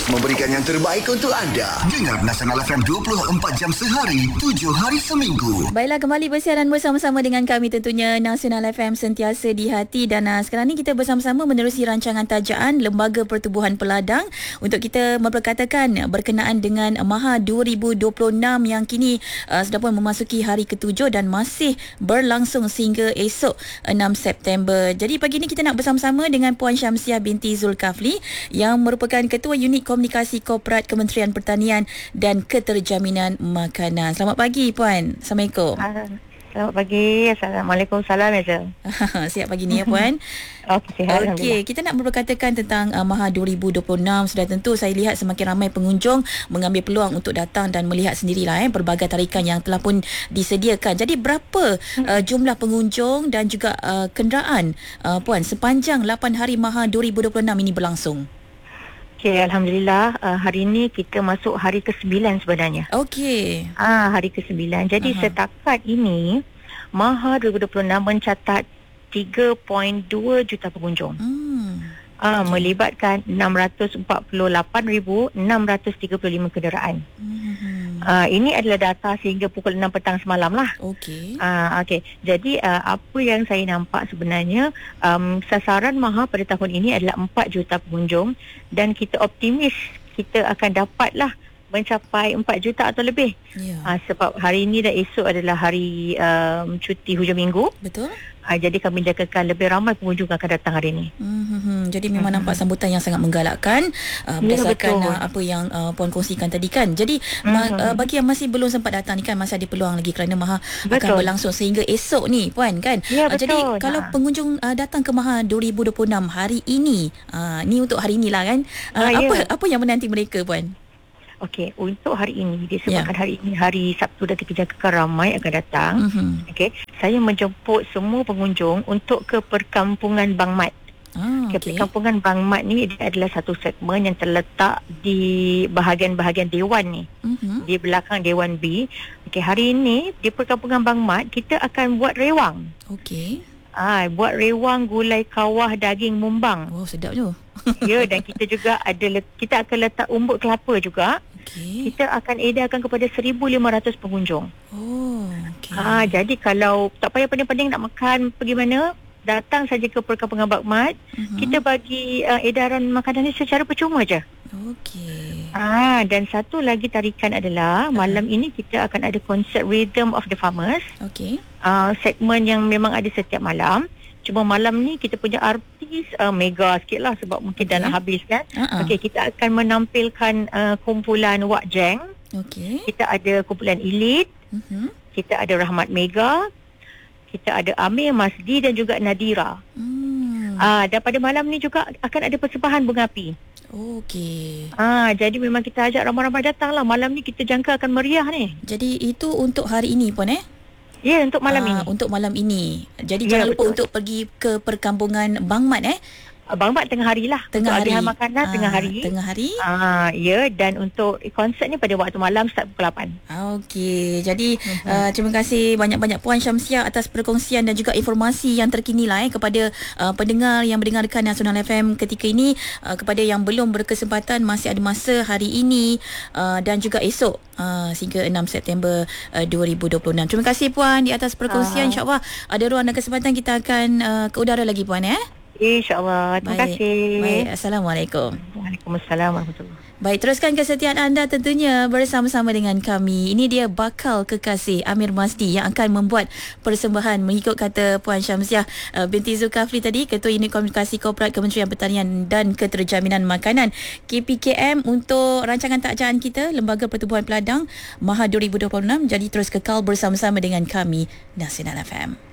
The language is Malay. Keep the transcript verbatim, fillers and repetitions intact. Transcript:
memberikan yang terbaik untuk anda. Dengar Nasional F M dua puluh empat jam sehari, tujuh hari seminggu. Baiklah, kembali bersiaran bersama-sama dengan kami tentunya Nasional F M sentiasa di hati. Dan uh, sekarang ni kita bersama-sama menerusi rancangan tajaan Lembaga Pertubuhan Peladang untuk kita memperkatakan berkenaan dengan Maha dua ribu dua puluh enam yang kini uh, sudah pun memasuki hari ketujuh dan masih berlangsung sehingga esok enam September. Jadi pagi ni kita nak bersama-sama dengan Puan Syamsiah binti Zulkafli yang merupakan Ketua Unit Komunikasi Korporat Kementerian Pertanian dan Keterjaminan Makanan. Selamat pagi Puan. Assalamualaikum. Selamat pagi. Assalamualaikum. Salam ya. Siap pagi ni ya Puan. Okey, sihat. Okey, kita nak berkatakan tentang uh, Maha dua ribu dua puluh enam. Sudah tentu saya lihat semakin ramai pengunjung mengambil peluang untuk datang dan melihat sendirilah eh pelbagai tarikan yang telah pun disediakan. Jadi berapa uh, jumlah pengunjung dan juga uh, kenderaan uh, Puan sepanjang lapan hari Maha dua ribu dua puluh enam ini berlangsung? Okey, Alhamdulillah uh, hari ini kita masuk hari ke sembilan sebenarnya. Okey. Ah, hari ke sembilan. Jadi uh-huh. setakat ini Maha dua ribu dua puluh enam mencatat tiga perpuluhan dua juta pengunjung. Hmm. Ah, okay. Melibatkan enam ratus empat puluh lapan ribu enam ratus tiga puluh lima kenderaan. Hmm. Ah, ini adalah data sehingga pukul enam petang semalam lah. Okey. Ah, okey. Jadi uh, apa yang saya nampak sebenarnya um, sasaran Maha pada tahun ini adalah empat juta pengunjung dan kita optimis kita akan dapatlah mencapai empat juta atau lebih. Yeah. Uh, sebab hari ini dan esok adalah hari um, cuti hujung minggu. Betul. Uh, jadi kami jangkakan lebih ramai pengunjung akan datang hari ini. Mm-hmm. Jadi memang mm-hmm. nampak sambutan yang sangat menggalakkan uh, berdasarkan ya, uh, apa yang uh, Puan kongsikan tadi kan. Jadi mm-hmm. ma- uh, bagi yang masih belum sempat datang ni kan masih ada peluang lagi kerana Maha betul. akan berlangsung sehingga esok ni Puan kan. Ya, uh, jadi betul. kalau ha. pengunjung uh, datang ke Maha dua ribu dua puluh enam hari ini, uh, ni untuk hari inilah kan. Uh, ha, apa ya. apa yang menanti mereka Puan? Okey, untuk hari ini disebabkan yeah. hari ini hari Sabtu dan kita jangkakan ramai akan datang. Mm-hmm. Okey, saya menjemput semua pengunjung untuk ke perkampungan Bang Mat. Ah, okay. okay. Perkampungan Bang Mat ni dia adalah satu segmen yang terletak di bahagian-bahagian Dewan ni. Mm-hmm. Di belakang Dewan B. Okey, hari ini di perkampungan Bang Mat kita akan buat rewang. Okey. Ah, buat rewang gulai kawah daging mumbang. Oh, sedap tu. Ya, dan kita juga ada kita akan letak umbut kelapa juga. Okay. Kita akan edarkan kepada seribu lima ratus pengunjung. Oh, okey. Ah, jadi kalau tak payah pening-pening nak makan pergi mana, datang saja ke perkampungan Bang Mat. Uh-huh. Kita bagi uh, edaran makanan ni secara percuma je. Okey. Ah, dan satu lagi tarikan adalah uh-huh. malam ini kita akan ada konsert Rhythm of the Farmers. Okey. Ah, segmen yang memang ada setiap malam. Cuma malam ni kita punya artis uh, mega sikit lah sebab mungkin okay. dah nak habis kan. Uh-uh. Okey, kita akan menampilkan uh, kumpulan Wak Jeng. Okey. Kita ada kumpulan Elite. Uh-huh. Kita ada Rahmat Mega. Kita ada Amir Masdi dan juga Nadira. Hmm. Ah, dan pada malam ni juga akan ada persembahan bunga api. Okey. Ah, jadi memang kita ajak ramai-ramai datang lah. Malam ni kita jangka akan meriah ni. Jadi itu untuk hari ini Puan eh? Ya, untuk malam uh, ini. Untuk malam ini. Jadi ya, jangan lupa betul. untuk pergi ke perkampungan Bang Mat eh. Bang Mat tengah hari lah. Tengah untuk hari. makanan uh, tengah hari. Tengah hari. Ah, ya, dan untuk konsert ni pada waktu malam start pukul lapan. Okey. Jadi uh-huh. uh, terima kasih banyak-banyak Puan Syamsiah atas perkongsian dan juga informasi yang terkini lah eh kepada uh, pendengar yang mendengarkan Nasional F M ketika ini, uh, kepada yang belum berkesempatan masih ada masa hari ini uh, dan juga esok uh, sehingga enam September uh, dua ribu dua puluh enam. Terima kasih Puan di atas perkongsian. Uh. InsyaAllah ada ruang dan kesempatan kita akan uh, ke udara lagi Puan eh. InsyaAllah. Terima Baik. kasih. Baik. Assalamualaikum. Waalaikumsalam warahmatullahi. Baik, teruskan kesetiaan anda tentunya bersama-sama dengan kami. Ini dia bakal kekasih Amir Masdi yang akan membuat persembahan mengikut kata Puan Syamsiah uh, binti Zulkafli tadi, Ketua Unit Komunikasi Korporat Kementerian Pertanian dan Keterjaminan Makanan K P K M untuk rancangan takjaan kita Lembaga Pertubuhan Peladang Maha dua ribu dua puluh enam. Jadi terus kekal bersama-sama dengan kami Nasional F M.